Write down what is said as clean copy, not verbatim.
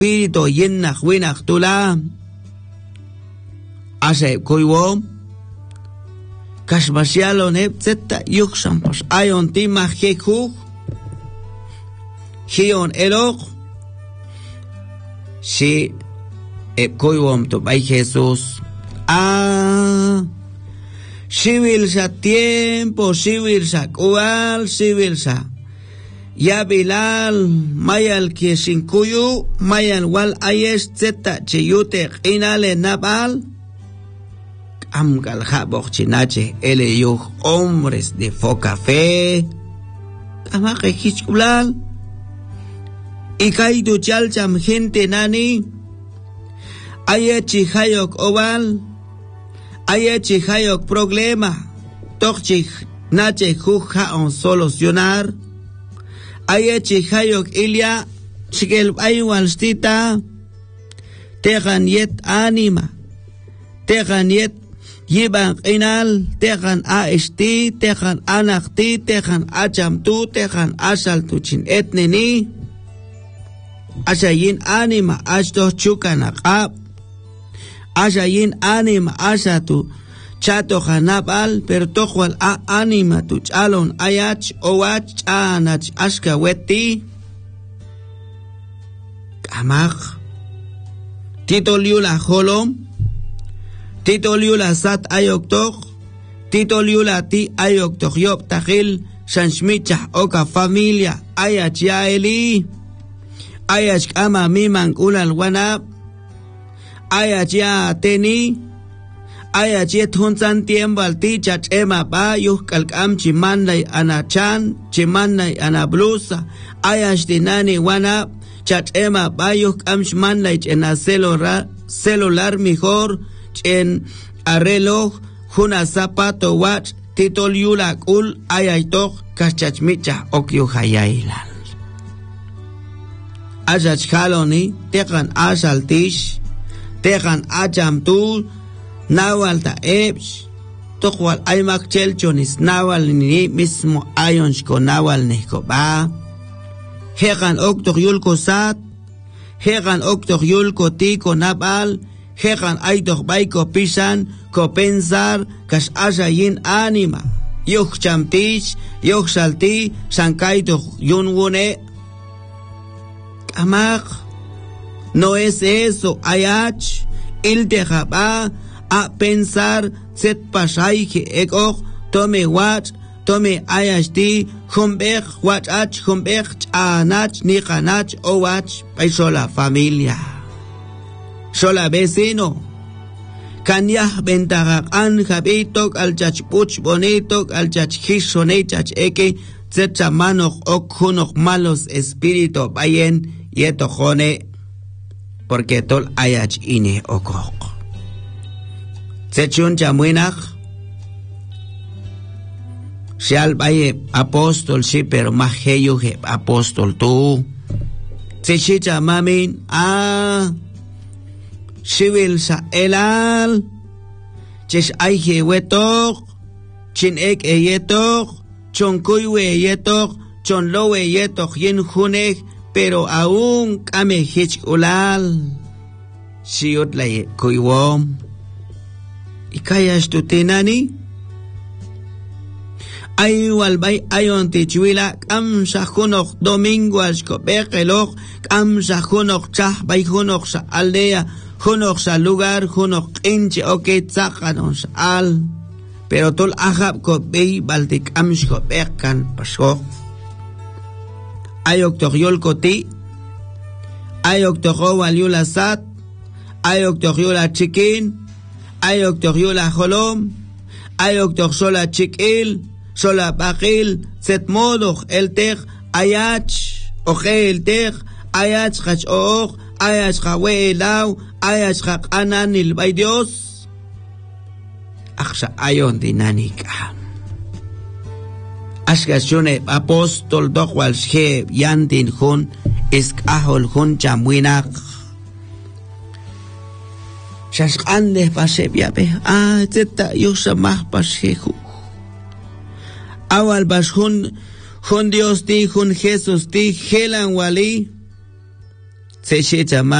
espíritu yennak winak tula ase kuiwo kashmasialo nep zeta yukshampos ayon tima hekuk hion elok si kuiwom to bay Jesús civil sa tiempo civil sa kual civil sa ya Bilal mayal que sin cuyo mayal wal ayes zeta chiyute inale nabal amgal jabok chinache eleyuh hombres de foca fe amake hichkulal y kaidu chalcham gente nani ayachi hayok oval ayachi hayok problema tochich nache juja on solucionar ayachi hayok ilya chigel aywal stita tegan yet anima tegan yet yiban inal tegan aishti tegan anakti tegan achamtu tegan asaltuchin etneni ashayin anima ashto chukanaqab ashayin anima ashatu chato hanabal pero tohwal a anima tu chalon ayach owach chanach ashka weti kamak tito liula holom tito liula sat ayoktok tito liula ti ayoktok yop tahil shanshmicha oka familia ayach yaeli ayach kama miman ulal wanab ayach ya teni ayach yet hunsan tiembal ti chach ema ba yuh kalkam chimandai anachan chimandai anablusa ayach dinani wanab chach ema ba yuh kam chimandai chena celular mejor chen arreloj juna zapato watch titol yula kul ayach tok kachachmicha okyu hayailal ayach haloni tekan asaltish tekan achamtu nawal ta ebs tokwal ay makchelchonis nawal ni mismo ayon ko nawal nehko ba hekan oktok yulko sat hekan oktok yulko tiko nabal hekan aytok bayko pisan ko pensar kas asa yin anima yok chamtish yok salti sankaytok yunwune amak no es eso ayach il dejaba a pensar set pasay que ekok tome watch tome ayashti humbech watch humbech chanach ni kanach o watch by sola familia sola vecino kanyah bentagak an habitok al chachpuch bonitok al chachkishone chach eke set chamanok ok hunok malos espíritu bayen yetojone porque tol ayach ine okok sechun chamuinach Sial baye apóstol sí pero más heyuhe apóstol tú sechicha mamin civil sa elal chesh ayhe wetok chin ek eyetok chon kuywe yetok chon lowe yetok yen hunek pero aún kame hich ulal siot la kuywom ikayash tu tenani aywal bay ayon tichwila kam sa hunok domingo asko bekelok kam sa hunok chah bay hunok sa aldea hunok sa lugar hunok inche oke tsakanon sa al pero tol ahab ko bay baltik amsko bekan paskok ayok tokyol koti ayok tokyo walyula sat ayok tokyula chikin ayok tokyula holom ayok toksola chikil sola bakil set modoch el tech ayach oje el tech ayach khach och ayach khawe law ayach khak ananil bay Dios aksha ayon dinanika Ashkashune apóstol dokwal she yantin hun iskahol hun chamwinak shashkande pasebia be zeta yusamah pashehu awal bas hun Dios ti hun Jesus ti helan wali se chama